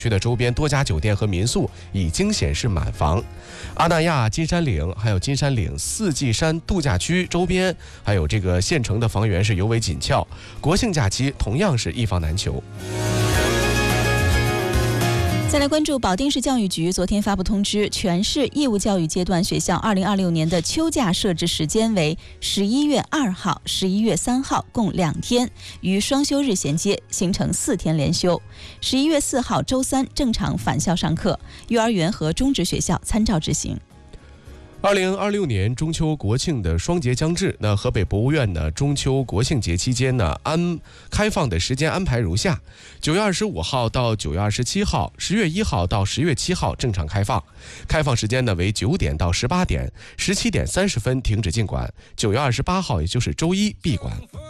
区的周边多家酒店和民宿已经显示满房。阿那亚、金山岭还有金山岭四季山度假区周边，还有这个县城的房源是尤为紧俏，国庆假期同样是一房难求。 再来关注保定市教育局昨天发布通知，全市义务教育阶段学校2026年的秋假设置时间为11月2号、11月3号，共2天，与双休日衔接，形成4天连休。11月4号周三正常返校上课，幼儿园和中职学校参照执行。 2026年中秋国庆的双节将至，那河北博物院呢，中秋国庆节期间呢，开放的时间安排如下：9月25号到9月27号，10月1号到10月7号正常开放，开放时间呢为9点到18点，17点30分停止进馆，9月28号也就是周一闭馆。